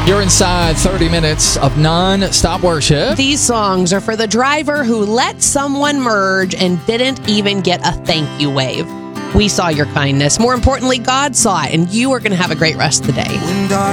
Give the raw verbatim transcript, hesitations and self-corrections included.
You're inside thirty minutes of non-stop worship. These songs are for the driver who let someone merge and didn't even get a thank you wave. We saw your kindness. More importantly, God saw it, and you are going to have a great rest of the day.